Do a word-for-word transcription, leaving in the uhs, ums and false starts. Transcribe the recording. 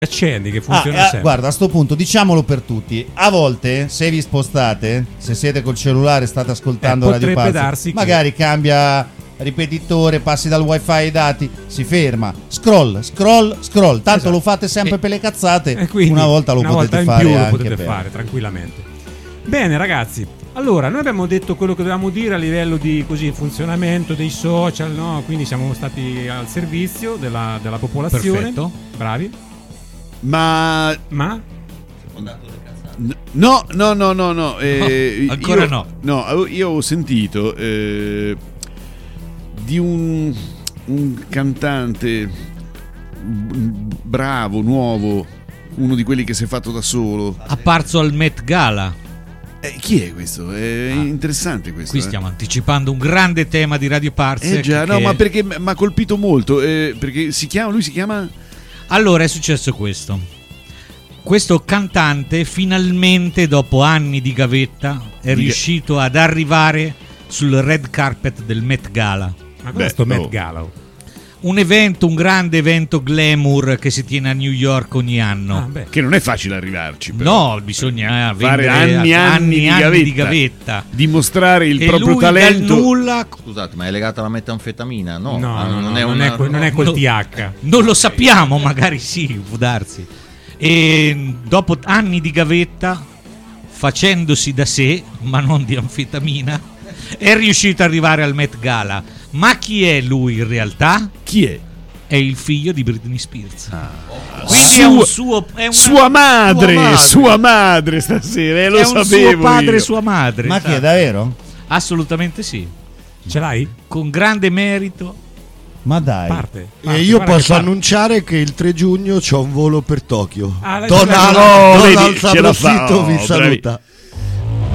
accendi che funziona ah, sempre. Eh, guarda, a sto punto diciamolo per tutti. A volte, se vi spostate, se siete col cellulare, state ascoltando Eh, Radio potrebbe Pazzi, darsi che- magari cambia ripetitore, passi dal wifi ai dati, si ferma, scroll, scroll, scroll. Tanto Esatto. lo fate sempre E- per le cazzate. E quindi una volta lo una potete volta in fare più lo anche potete per- fare tranquillamente. Bene ragazzi, allora noi abbiamo detto quello che dovevamo dire a livello di così funzionamento dei social, no? Quindi siamo stati al servizio della, della popolazione. Perfetto. Bravi. Ma Ma no, no, no, no, no, eh, No, ancora io, no. No, io ho sentito eh, di un, un cantante bravo, nuovo, uno di quelli che si è fatto da solo. Apparso al Met Gala. Eh, chi è questo? È interessante questo. Qui eh. stiamo anticipando un grande tema di Radio Parsec. Eh già, che- no, ma perché mi ha colpito molto, eh, perché si chiama, lui si chiama... Allora è successo questo. Questo cantante finalmente dopo anni di gavetta è Di- riuscito ad arrivare sul red carpet del Met Gala. Ma Beh, questo oh. Met Gala. Un evento, un grande evento glamour che si tiene a New York ogni anno. Ah, beh. Che non è facile arrivarci, però. No, bisogna Fare vendere anni, anni di gavetta. di gavetta. Dimostrare il E proprio lui talento. dal nulla Scusate, ma è legata alla metanfetamina? No, No, ah, no, no, non è non una... è que- non è quel no. T H. Non lo sappiamo, magari sì, può darsi. E dopo anni di gavetta, facendosi da sé, ma non di anfetamina, è riuscito ad arrivare al Met Gala. Ma chi è lui in realtà? Chi è? È il figlio di Britney Spears. Quindi Sua- è un suo è una- Sua madre, sua madre. sua madre stasera, eh, lo è un sapevo suo padre io. e sua madre. Ma chi è sa. davvero? Assolutamente sì. Ce l'hai? Con grande merito. Ma dai. Parte. E parte, io guarda posso che parte. annunciare che il tre giugno c'ho un volo per Tokyo. Ah, l'hai Donald, già- Oh, Donald vedi, ce la fa. Sabrosito vi Oh, bravi. saluta.